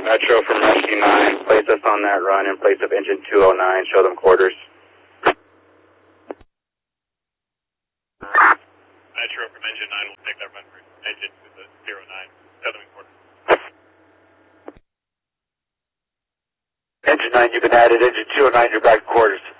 Metro from Rescue 9, place us on that run in place of engine 209, show them quarters. Metro from engine 9 will take that run for engine to the 09, show them quarters. Engine 9, you've been added, engine 209, you're back quarters.